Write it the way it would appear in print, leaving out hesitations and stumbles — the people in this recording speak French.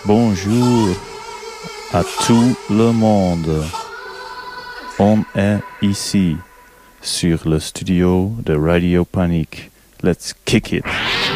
Bonjour à tout le monde. On est ici sur le studio de Radio Panique. Let's kick it.